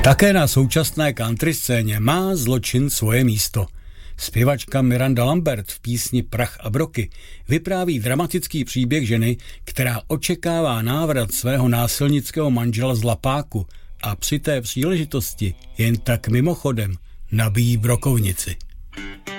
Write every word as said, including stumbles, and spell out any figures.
Také na současné country scéně má zločin svoje místo. Zpěvačka Miranda Lambert v písni Prach a broky vypráví dramatický příběh ženy, která očekává návrat svého násilnického manžela z Lapáku a při té příležitosti jen tak mimochodem nabíjí brokovnici.